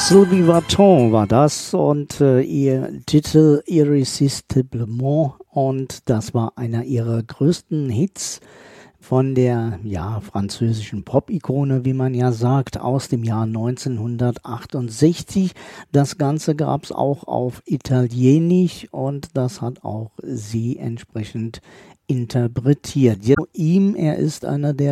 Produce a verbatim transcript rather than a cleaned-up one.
Sylvie Vartan war das und äh, ihr Titel Irresistiblement, und das war einer ihrer größten Hits von der ja französischen Pop-Ikone, wie man ja sagt, aus dem Jahr neunzehnhundertachtundsechzig. Das Ganze gab es auch auf Italienisch und das hat auch sie entsprechend interpretiert. Ja, ihm, er ist einer der